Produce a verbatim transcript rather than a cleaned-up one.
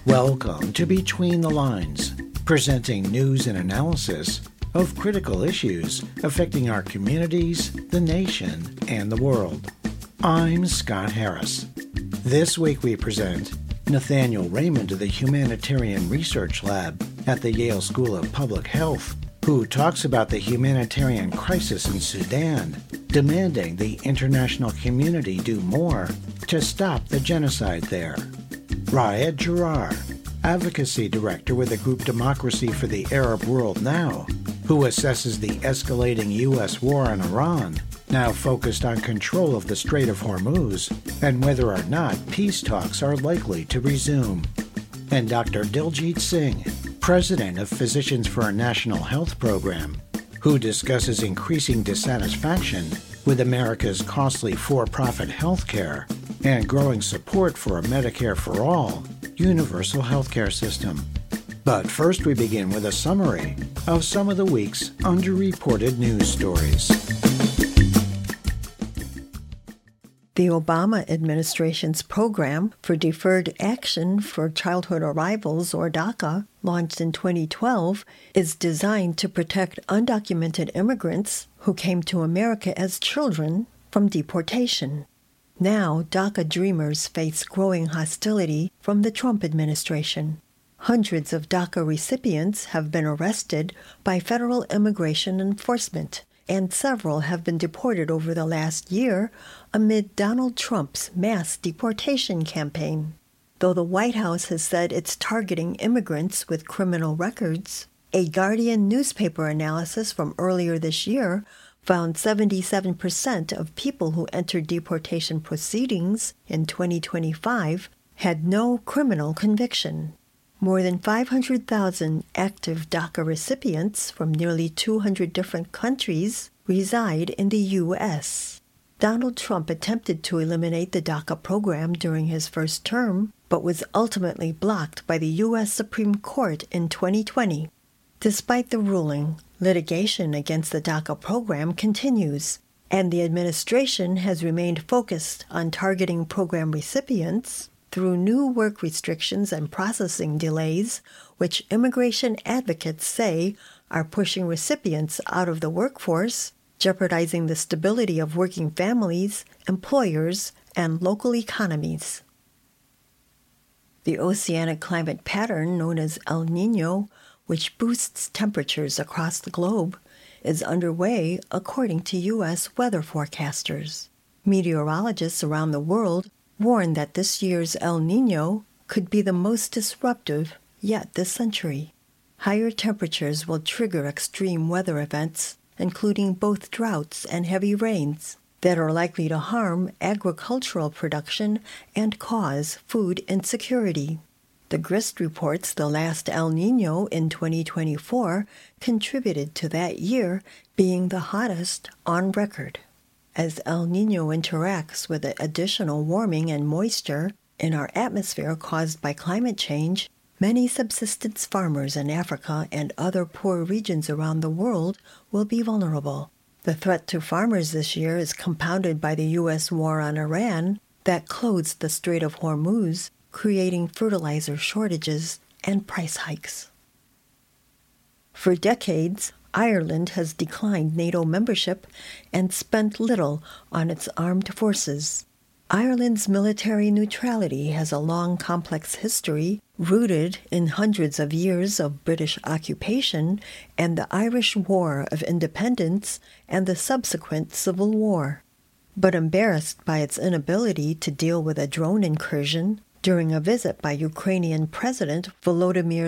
Welcome to Between the Lines, presenting news and analysis of critical issues affecting our communities, the nation, and the world. I'm Scott Harris. This week we present Nathaniel Raymond of the Humanitarian Research Lab at the Yale School of Public Health, who talks about the humanitarian crisis in Sudan, demanding the international community do more to stop the genocide there. Riyad Jarrar, Advocacy Director with the group Democracy for the Arab World Now, who assesses the escalating U S war on Iran, now focused on control of the Strait of Hormuz, and whether or not peace talks are likely to resume. And Doctor Diljit Singh, President of Physicians for a National Health Program, who discusses increasing dissatisfaction with America's costly for-profit health care and growing support for a Medicare for All universal healthcare system. But first we begin with a summary of some of the week's underreported news stories. The Obama administration's Program for Deferred Action for Childhood Arrivals, or DACA, launched in twenty twelve, is designed to protect undocumented immigrants who came to America as children from deportation. Now, DACA dreamers face growing hostility from the Trump administration. Hundreds of DACA recipients have been arrested by federal immigration enforcement, and several have been deported over the last year amid Donald Trump's mass deportation campaign. Though the White House has said it's targeting immigrants with criminal records, a Guardian newspaper analysis from earlier this year found seventy-seven percent of people who entered deportation proceedings in twenty twenty-five had no criminal conviction. More than five hundred thousand active DACA recipients from nearly two hundred different countries reside in the U S. Donald Trump attempted to eliminate the DACA program during his first term, but was ultimately blocked by the U S Supreme Court in twenty twenty. Despite the ruling, litigation against the DACA program continues, and the administration has remained focused on targeting program recipients through new work restrictions and processing delays, which immigration advocates say are pushing recipients out of the workforce, jeopardizing the stability of working families, employers, and local economies. The oceanic climate pattern known as El Niño, which boosts temperatures across the globe, is underway according to U S weather forecasters. Meteorologists around the world warn that this year's El Niño could be the most disruptive yet this century. Higher temperatures will trigger extreme weather events, including both droughts and heavy rains, that are likely to harm agricultural production and cause food insecurity. The Grist reports the last El Niño in twenty twenty-four contributed to that year being the hottest on record. As El Niño interacts with the additional warming and moisture in our atmosphere caused by climate change, many subsistence farmers in Africa and other poor regions around the world will be vulnerable. The threat to farmers this year is compounded by the U S war on Iran that closed the Strait of Hormuz, creating fertilizer shortages and price hikes. For decades, Ireland has declined NATO membership and spent little on its armed forces. Ireland's military neutrality has a long, complex history rooted in hundreds of years of British occupation and the Irish War of Independence and the subsequent Civil War. But embarrassed by its inability to deal with a drone incursion during a visit by Ukrainian President Volodymyr